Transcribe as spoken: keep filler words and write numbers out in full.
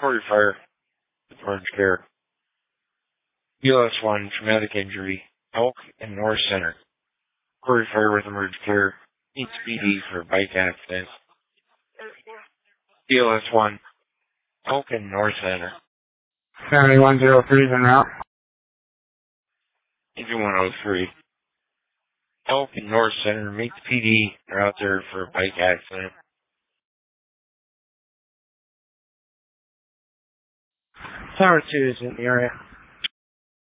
Quarry fire with emergency care. B L S one, traumatic injury, Elk and North Center. Quarry fire with emergency care. Needs P D for a bike accident. B L S one, Elk and North Center. seventy-one oh three is en route. Engine one oh three. Elk and North Center, meet the P D. They're out there for a bike accident. Tower two is in the area.